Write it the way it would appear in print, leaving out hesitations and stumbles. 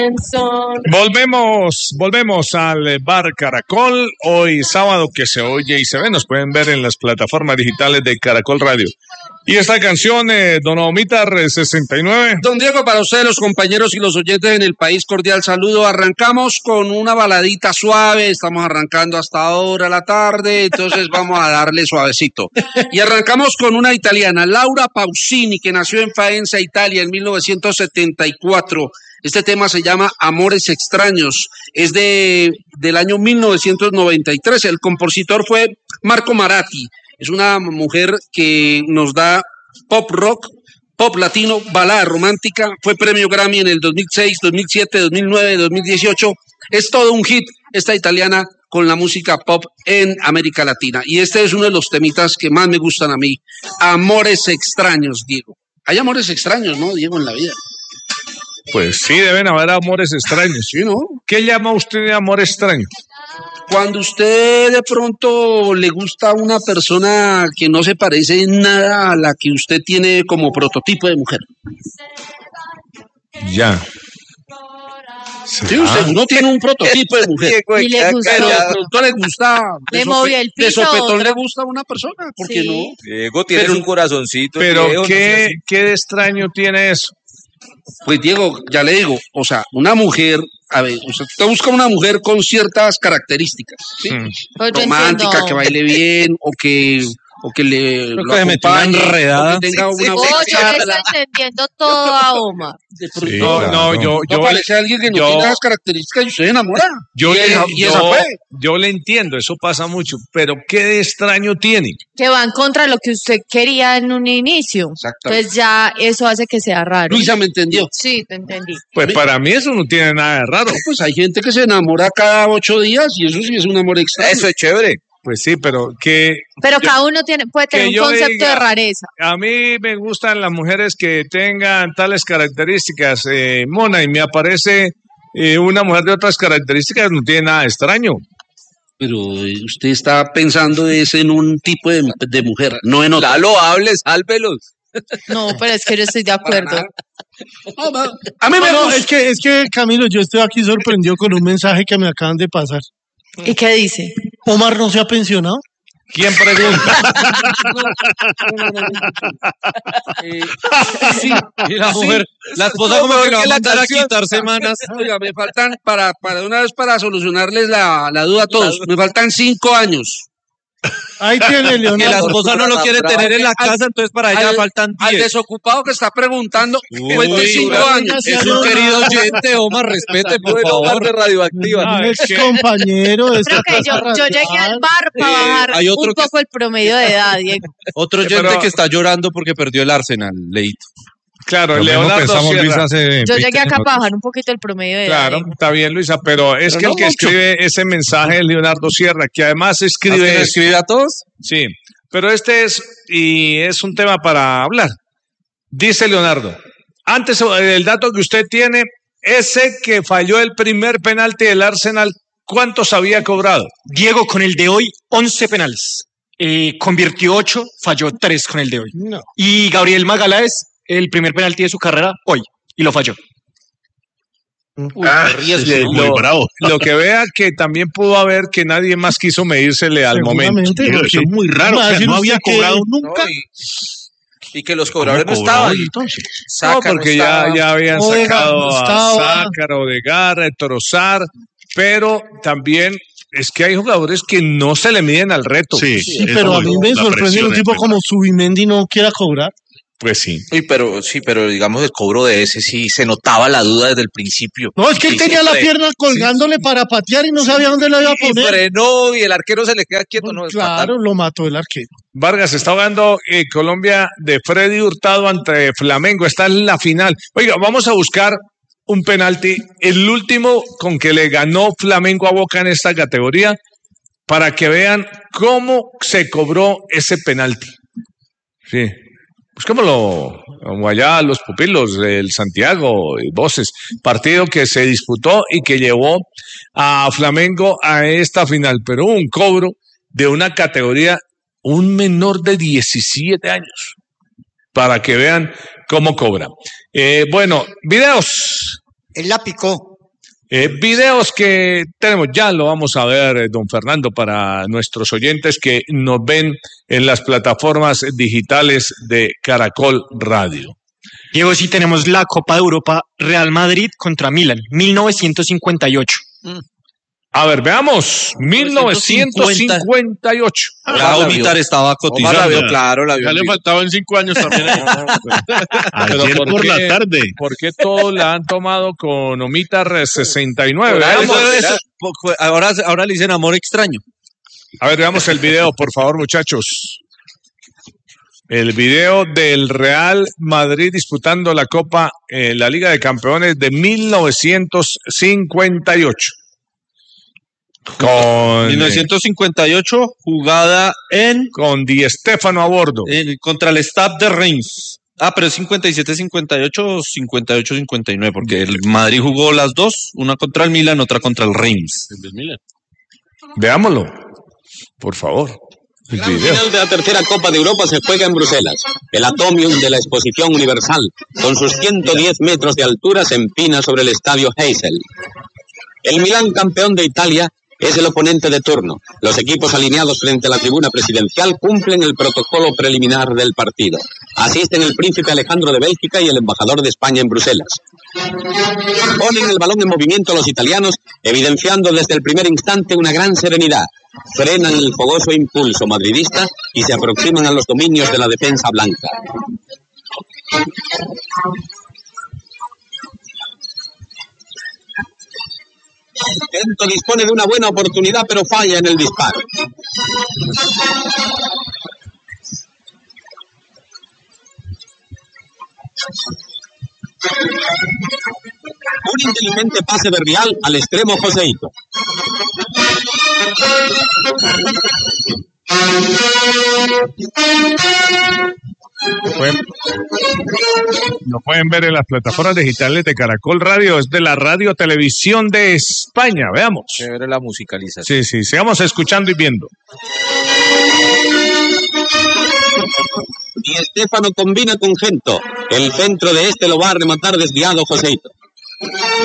Volvemos al Bar Caracol, hoy sábado que se oye y se ve, nos pueden ver en las plataformas digitales de Caracol Radio. Y esta canción, don Omitar 69. Don Diego, para ustedes, los compañeros y los oyentes en el país, cordial saludo. Arrancamos con una baladita suave, estamos arrancando hasta ahora la tarde, entonces vamos a darle suavecito. Y arrancamos con una italiana, Laura Pausini, que nació en Faenza, Italia, en 1974. Este tema se llama Amores Extraños, es del año 1993. El compositor fue Marco Maratti. Es una mujer que nos da pop rock, pop latino, balada romántica. Fue premio Grammy en el 2006, 2007, 2009, 2018. Es todo un hit esta italiana con la música pop en América Latina. Y este es uno de los temitas que más me gustan a mí. Amores Extraños, Diego. Hay amores extraños, ¿no, Diego, en la vida? Pues sí, deben haber amores extraños. Sí, ¿no? ¿Qué llama usted de amor extraño? Cuando usted de pronto le gusta a una persona que no se parece en nada a la que usted tiene como prototipo de mujer. Ya. Sí, usted no tiene un prototipo de mujer. Y le gusta. Pero de pronto le gusta. Le movió el de piso a sopetón otra. le gusta a una persona. ¿Por qué Sí. no? Diego, tienes un corazoncito. Pero Diego, ¿qué de extraño tiene eso? Pues Diego, ya le digo, o sea, una mujer, a ver, usted busca una mujer con ciertas características, ¿sí? Pues yo Romántica, entiendo. que baile bien, o que le Creo lo que me metió una acompañe, enredada. o que tenga una Oh, buena yo le charla. estoy entendiendo todo a Omar. De pronto, Sí, no, no, yo parece alguien que no yo- tiene esas características y usted se enamora. Yo y esa fue. yo le entiendo, eso pasa mucho, pero ¿qué de extraño tiene? Que va en contra de lo que usted quería en un inicio. Exactamente. Entonces ya eso hace que sea raro. Luisa me entendió. Sí, te entendí. Pues para mí eso no tiene nada de raro. Pues hay gente que se enamora cada 8 días y eso sí es un amor extraño. Eso es chévere. Pues sí, pero Pero cada uno puede tener que un yo concepto diga- de rareza. a mí me gustan las mujeres que tengan tales características, Mona, y me aparece una mujer de otras características, no tiene nada de extraño. Pero usted está pensando es en un tipo de mujer, no en otra. Lalo, hables, sálvelos. No, pero es que yo estoy de acuerdo. A mí me No, gusta. es que Camilo, yo estoy aquí sorprendido con un mensaje que me acaban de pasar. ¿Y qué dice? Omar no se ha pensionado. ¿Quién pregunta? Sí, Y la mujer, la esposa como que lo va a mandar a quitar semanas. oiga, me faltan para una vez para solucionarles la duda a todos. Me faltan 5 años. Ahí tiene Que la Leonardo. esposa no lo quiere tener en la casa, entonces para ella faltan Al 10. desocupado que está preguntando, cuente 5 años. Es un querido oyente, Omar, respete, por favor. de radioactiva. Un ex compañero de Creo esta que yo casa llegué radial. al bar para bajar hay otro un poco el promedio de edad, Diego. Otro oyente Pero- que está llorando porque perdió el Arsenal, Leito. Claro, Lo mismo Leonardo pensamos, Sierra. Luis, hace Yo 20 llegué acá minutos. para bajar un poquito el promedio de edad. Claro, está bien, Luisa, pero es Pero que no el que mucho. escribe ese mensaje es Leonardo Sierra, que además escribe eso. ¿Escribe a todos? Sí, pero es un tema para hablar. Dice Leonardo, antes el dato que usted tiene, ese que falló el primer penalti del Arsenal, ¿cuántos había cobrado? Diego con el de hoy, 11 penales. Convirtió 8, falló 3 con el de hoy. No. Y Gabriel Magaláes, el primer penalti de su carrera hoy, y lo falló. Muy bravo. Lo que vea que también pudo haber que nadie más quiso medírsele al momento. Seguramente, Pero eso porque es muy raro, ¿cómo va a o sea, decir no usted había que- cobrado nunca. Y que los cobradores no ¿Cómo cobraba estaban. entonces? No, Saca, porque no estaba. ya habían Odegaard sacado no a estaba. Sácar, Odegaard, Trozar, pero también es que hay jugadores que no se le miden al reto. Sí, Sí, es pero a obvio, mí me la sorprende presión un es tipo muy como Subimendi no quiera cobrar. Pues sí. Pero digamos el cobro de ese sí se notaba la duda desde el principio. No, es que él Y tenía la fre- pierna colgándole para patear y no sabía dónde la iba a Y poner. frenó y el arquero se le queda quieto. No, es Claro, fatal. lo mató el arquero. Vargas está jugando Colombia de Freddy Hurtado ante Flamengo. Está en la final. Oiga, vamos a buscar un penalti, el último con que le ganó Flamengo a Boca en esta categoría, para que vean cómo se cobró ese penalti. Sí. Busquémoslo como allá los pupilos del Santiago y Voces. Partido que se disputó y que llevó a Flamengo a esta final, pero un cobro de una categoría, un menor de 17 años, para que vean cómo cobra. Bueno, videos. Él la picó. Videos que tenemos, ya lo vamos a ver, don Fernando, para nuestros oyentes que nos ven en las plataformas digitales de Caracol Radio. Diego, sí tenemos la Copa de Europa Real Madrid contra Milan, 1958. A ver, veamos, 1958. Ya Omitar estaba cotizando. La vio, claro, la vio. Ya le faltaban 5 años también. Ayer por la tarde. ¿Por qué todos la han tomado con Omitar 69? Ahora le dicen amor extraño. A ver, veamos el video, por favor, muchachos. El video del Real Madrid disputando la Copa, la Liga de Campeones de 1958. Con 1958, jugada con Di Stéfano a bordo. Contra el Stade de Reims. Pero es 57-58 o 58-59, porque el Madrid jugó las dos, una contra el Milan, otra contra el Reims. Veámoslo, por favor. La final de la tercera Copa de Europa se juega en Bruselas. El Atomium de la Exposición Universal, con sus 110 metros de altura, se empina sobre el estadio Heysel. El Milán, campeón de Italia, es el oponente de turno. Los equipos alineados frente a la tribuna presidencial cumplen el protocolo preliminar del partido. Asisten el príncipe Alejandro de Bélgica y el embajador de España en Bruselas. Ponen el balón en movimiento los italianos, evidenciando desde el primer instante una gran serenidad. Frenan el fogoso impulso madridista y se aproximan a los dominios de la defensa blanca. Gento dispone de una buena oportunidad, pero falla en el disparo. Un inteligente pase de Rial al extremo Joseito. Lo pueden ver en las plataformas digitales de Caracol Radio, es de la Radio Televisión de España. Veamos. Chévere la musicalización. Sí, sí, sigamos escuchando y viendo. Di Stéfano combina con Gento. El centro de este lo va a rematar desviado Joseito.